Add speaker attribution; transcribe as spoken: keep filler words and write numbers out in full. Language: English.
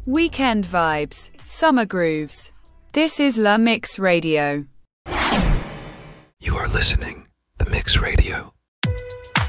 Speaker 1: Weekend vibes, summer grooves. This is La Mix Radio.
Speaker 2: You are listening The Mix Radio.